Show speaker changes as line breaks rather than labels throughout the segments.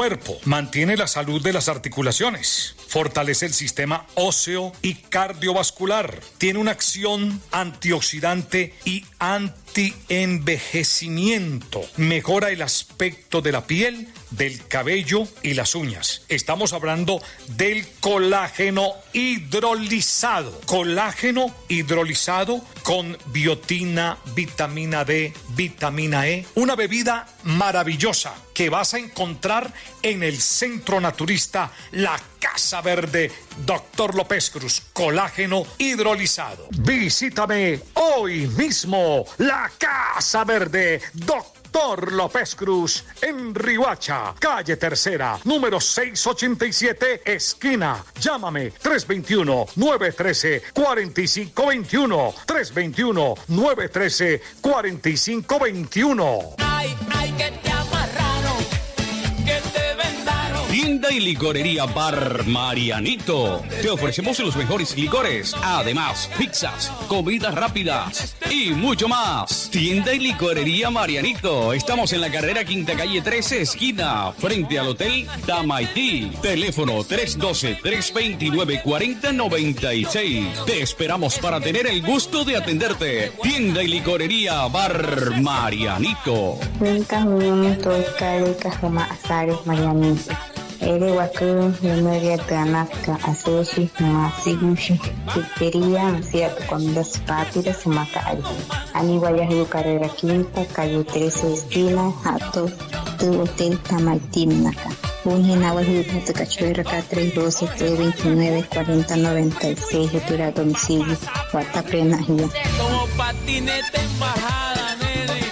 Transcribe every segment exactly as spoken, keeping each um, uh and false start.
cuerpo, mantiene la salud de las articulaciones, fortalece el sistema óseo y cardiovascular, tiene una acción antioxidante y antienvejecimiento, mejora el aspecto de la piel, del cabello y las uñas. Estamos hablando del colágeno hidrolizado. Colágeno hidrolizado con biotina, vitamina D, vitamina E. Una bebida maravillosa que vas a encontrar en el Centro Naturista La Casa Verde, Doctor López Cruz. Colágeno hidrolizado. Visítame hoy mismo, La Casa Verde, Doctor Doctor López Cruz, en Riohacha, calle Tercera, número seiscientos ochenta y siete, esquina. Llámame tres dos uno, nueve uno tres, cuatro cinco dos uno, tres dos uno, nueve uno tres, cuatro cinco dos uno.
Ay, ay, que te amarraron, que te vendaron.
Tienda y licorería Bar Marianito. Te ofrecemos los mejores licores, además pizzas, comidas rápidas y mucho más. Tienda y licorería Marianito. Estamos en la carrera Quinta Calle trece, esquina, frente al Hotel Tamaití. Teléfono tres uno dos, tres dos nueve, cuatro cero nueve seis. Te esperamos para tener el gusto de atenderte. Tienda y licorería Bar Marianito.
Marianito. Ere waku memoria tanaka asoshi na sigushi pizzería cierto con dos rápidas y macari. Ani vaya a carrera quinta, calle trece, esquina, Hato, tu hotel Tamaitín naka. Unhena wahi de cachuera K tres uno dos, tres dos nueve, cuatro cero nueve seis, retura domicilio, Guataprena Hia.
Como patinete en bajada, nene.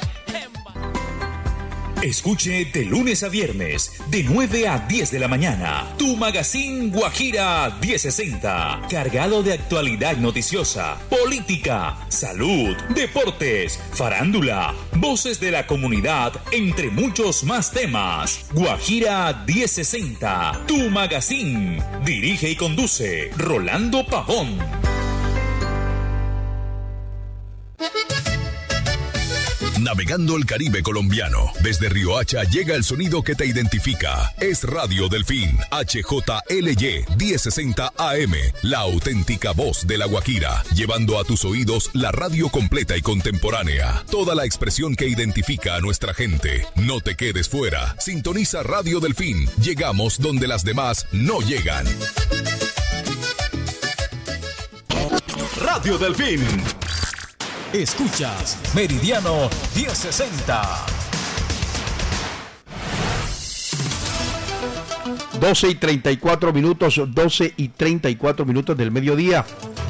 Escuche de lunes a viernes, de nueve a diez de la mañana, tu magazine Guajira mil sesenta, cargado de actualidad noticiosa, política, salud, deportes, farándula, voces de la comunidad, entre muchos más temas. Guajira mil sesenta, tu magazine. Dirige y conduce Rolando Pavón.
Navegando el Caribe colombiano. Desde Riohacha llega el sonido que te identifica. Es Radio Delfín, H J L Y mil sesenta A M, la auténtica voz de la Guajira, llevando a tus oídos la radio completa y contemporánea. Toda la expresión que identifica a nuestra gente. No te quedes fuera. Sintoniza Radio Delfín. Llegamos donde las demás no llegan.
Radio Delfín. Escuchas Meridiano mil sesenta.
doce y treinta y cuatro minutos, doce y treinta y cuatro minutos del mediodía.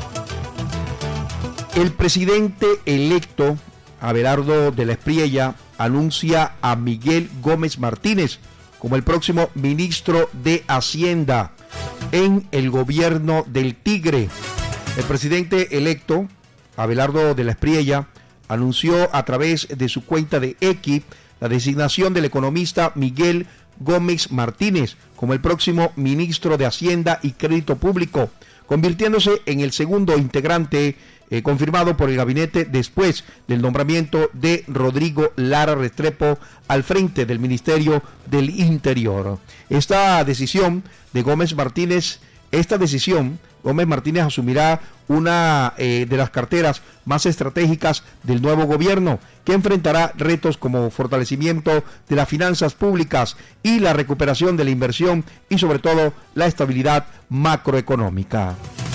El presidente electo, Abelardo de la Espriella, anuncia a Miguel Gómez Martínez como el próximo ministro de Hacienda en el gobierno del Tigre. El presidente electo, Abelardo de la Espriella, anunció a través de su cuenta de X la designación del economista Miguel Gómez Martínez como el próximo ministro de Hacienda y Crédito Público, convirtiéndose en el segundo integrante eh, confirmado por el gabinete después del nombramiento de Rodrigo Lara Restrepo al frente del Ministerio del Interior. Esta decisión de Gómez Martínez, esta decisión, Gómez Martínez asumirá una eh, de las carteras más estratégicas del nuevo gobierno, que enfrentará retos como fortalecimiento de las finanzas públicas y la recuperación de la inversión y sobre todo la estabilidad macroeconómica.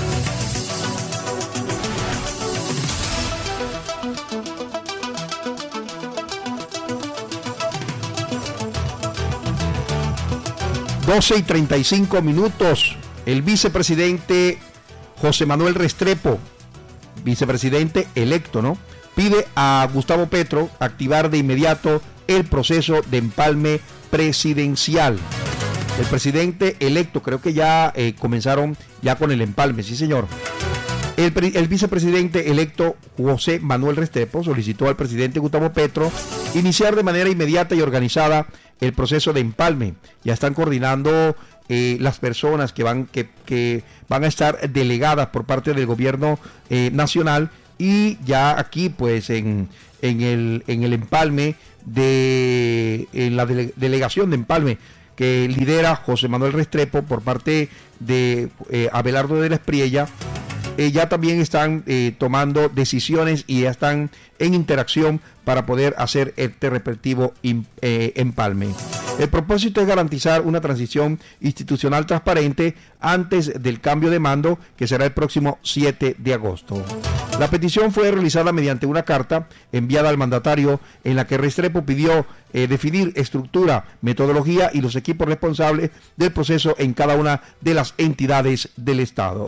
doce y treinta y cinco minutos. El vicepresidente José Manuel Restrepo, vicepresidente electo, ¿no?, pide a Gustavo Petro activar de inmediato el proceso de empalme presidencial. El presidente electo, creo que ya eh, comenzaron ya con el empalme, sí señor. El, el vicepresidente electo José Manuel Restrepo solicitó al presidente Gustavo Petro iniciar de manera inmediata y organizada el proceso de empalme. Ya están coordinando eh, las personas que van, que, que van a estar delegadas por parte del gobierno eh, nacional, y ya aquí pues en, en, el, en el empalme de en la dele, delegación de empalme que que lidera José Manuel Restrepo por parte de eh, Abelardo de la Espriella, eh, ya también están eh, tomando decisiones y ya están en interacción para poder hacer este respectivo eh, empalme. El propósito es garantizar una transición institucional transparente antes del cambio de mando, que será el próximo siete de agosto. La petición fue realizada mediante una carta enviada al mandatario en la que Restrepo pidió eh, definir estructura, metodología y los equipos responsables del proceso en cada una de las entidades del Estado.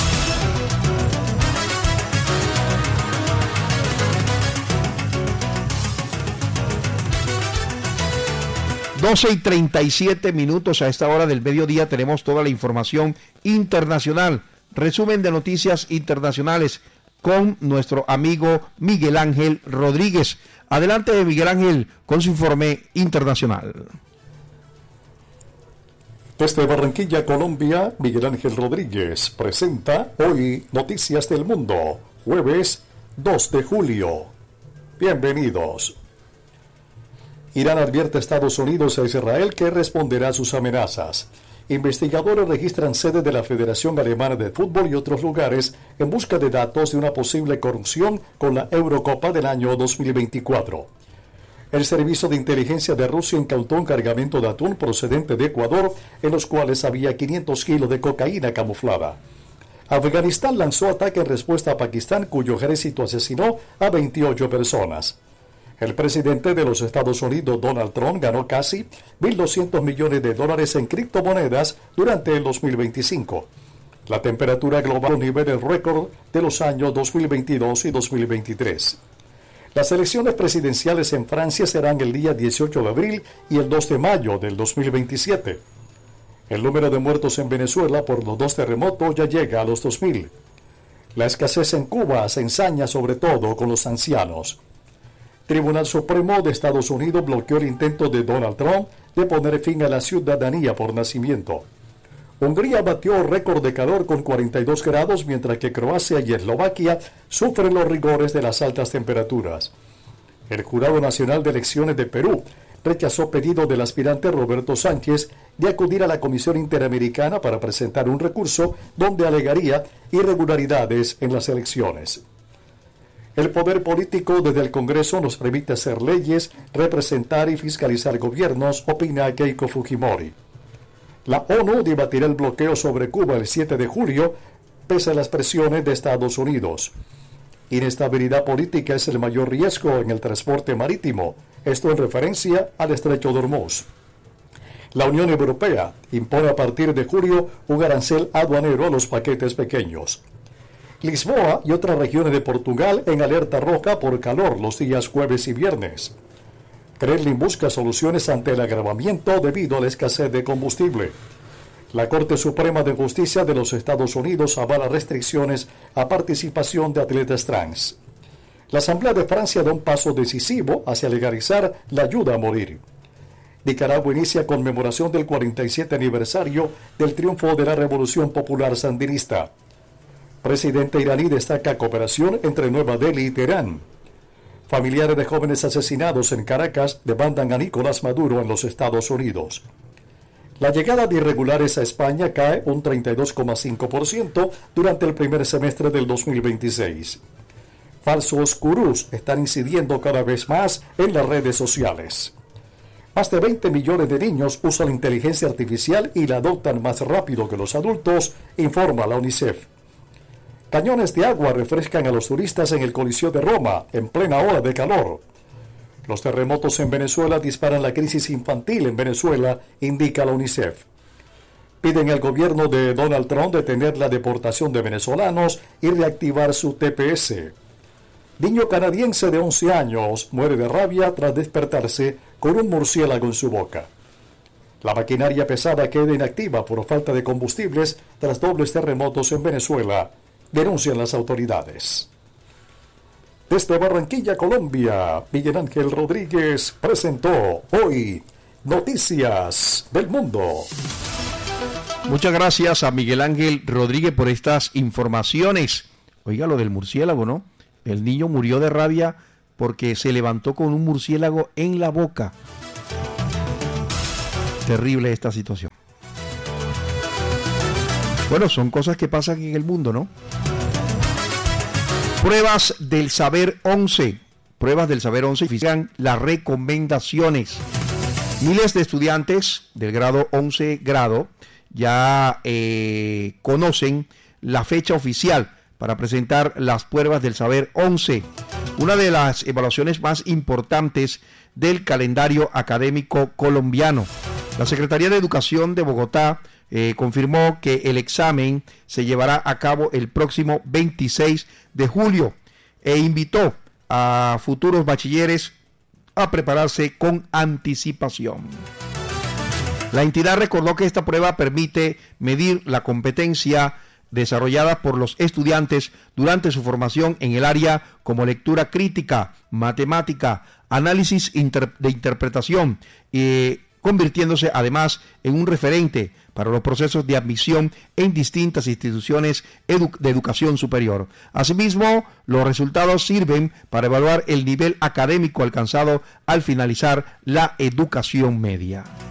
doce y treinta y siete minutos a esta hora del mediodía tenemos toda la información internacional. Resumen de noticias internacionales con nuestro amigo Miguel Ángel Rodríguez. Adelante, Miguel Ángel, con su informe internacional.
Desde Barranquilla, Colombia, Miguel Ángel Rodríguez presenta hoy Noticias del Mundo, jueves dos de julio. Bienvenidos. Irán advierte a Estados Unidos e Israel que responderá a sus amenazas. Investigadores registran sedes de la Federación Alemana de Fútbol y otros lugares en busca de datos de una posible corrupción con la Eurocopa del año dos mil veinticuatro. El Servicio de Inteligencia de Rusia incautó un cargamento de atún procedente de Ecuador, en los cuales había quinientos kilos de cocaína camuflada. Afganistán lanzó ataque en respuesta a Pakistán, cuyo ejército asesinó a veintiocho personas. El presidente de los Estados Unidos, Donald Trump, ganó casi mil doscientos millones de dólares en criptomonedas durante el dos mil veinticinco. La temperatura global nivel récord de los años dos mil veintidós y dos mil veintitrés. Las elecciones presidenciales en Francia serán el día dieciocho de abril y el dos de mayo del dos mil veintisiete. El número de muertos en Venezuela por los dos terremotos ya llega a los dos mil. La escasez en Cuba se ensaña sobre todo con los ancianos. Tribunal Supremo de Estados Unidos bloqueó el intento de Donald Trump de poner fin a la ciudadanía por nacimiento. Hungría batió récord de calor con cuarenta y dos grados, mientras que Croacia y Eslovaquia sufren los rigores de las altas temperaturas. El Jurado Nacional de Elecciones de Perú rechazó pedido del aspirante Roberto Sánchez de acudir a la Comisión Interamericana para presentar un recurso donde alegaría irregularidades en las elecciones. El poder político desde el Congreso nos permite hacer leyes, representar y fiscalizar gobiernos, opina Keiko Fujimori. La ONU debatirá el bloqueo sobre Cuba el siete de julio, pese a las presiones de Estados Unidos. Inestabilidad política es el mayor riesgo en el transporte marítimo, esto en referencia al estrecho de Hormuz. La Unión Europea impone a partir de julio un arancel aduanero a los paquetes pequeños. Lisboa y otras regiones de Portugal en alerta roja por calor los días jueves y viernes. Kremlin busca soluciones ante el agravamiento debido a la escasez de combustible. La Corte Suprema de Justicia de los Estados Unidos avala restricciones a participación de atletas trans. La Asamblea de Francia da un paso decisivo hacia legalizar la ayuda a morir. Nicaragua inicia conmemoración del cuarenta y siete aniversario del triunfo de la Revolución Popular Sandinista. Presidente iraní destaca cooperación entre Nueva Delhi y Teherán. Familiares de jóvenes asesinados en Caracas demandan a Nicolás Maduro en los Estados Unidos. La llegada de irregulares a España cae un treinta y dos coma cinco por ciento durante el primer semestre del dos mil veintiséis. Falsos gurús están incidiendo cada vez más en las redes sociales. Más de veinte millones de niños usan la inteligencia artificial y la adoptan más rápido que los adultos, informa la UNICEF. Cañones de agua refrescan a los turistas en el Coliseo de Roma, en plena ola de calor. Los terremotos en Venezuela disparan la crisis infantil en Venezuela, indica la UNICEF. Piden al gobierno de Donald Trump detener la deportación de venezolanos y reactivar su T P S. Niño canadiense de once años muere de rabia tras despertarse con un murciélago en su boca. La maquinaria pesada queda inactiva por falta de combustibles tras dobles terremotos en Venezuela, denuncian las autoridades. Desde Barranquilla, Colombia, Miguel Ángel Rodríguez presentó hoy Noticias del Mundo.
Muchas gracias a Miguel Ángel Rodríguez por estas informaciones. Oiga, lo del murciélago, ¿no? El niño murió de rabia porque se levantó con un murciélago en la boca. Terrible esta situación. Bueno, son cosas que pasan en el mundo, ¿no? Pruebas del Saber once. Pruebas del Saber once fijan las recomendaciones. Miles de estudiantes del grado once grado ya eh, conocen la fecha oficial para presentar las pruebas del Saber once, una de las evaluaciones más importantes del calendario académico colombiano. La Secretaría de Educación de Bogotá eh, confirmó que el examen se llevará a cabo el próximo veintiséis de julio e invitó a futuros bachilleres a prepararse con anticipación. La entidad recordó que esta prueba permite medir la competencia desarrollada por los estudiantes durante su formación en el área como lectura crítica, matemática, análisis inter- de interpretación, eh, convirtiéndose además en un referente para los procesos de admisión en distintas instituciones edu- de educación superior. Asimismo, los resultados sirven para evaluar el nivel académico alcanzado al finalizar la educación media.